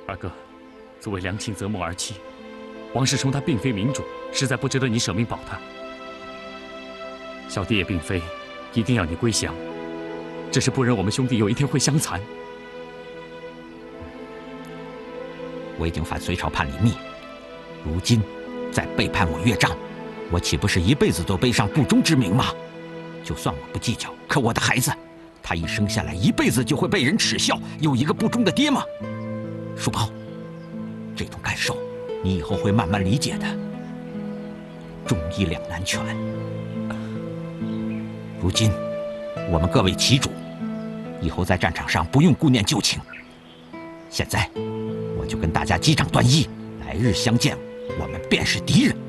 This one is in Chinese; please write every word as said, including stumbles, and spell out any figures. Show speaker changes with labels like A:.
A: 二哥，作为良禽择木而栖，王世充他并非明主，实在不值得你舍命保他。小弟也并非一定要你归降，只是不忍我们兄弟有一天会相残。
B: 我已经反隋朝叛李密，如今再背叛我岳丈，我岂不是一辈子都背上不忠之名吗？就算我不计较，可我的孩子，他一生下来一辈子就会被人耻笑，有一个不忠的爹吗？叔宝，这种感受你以后会慢慢理解的。忠义两难全。如今我们各为其主，以后在战场上不用顾念旧情。现在我就跟大家击掌断义，来日相见，我们便是敌人。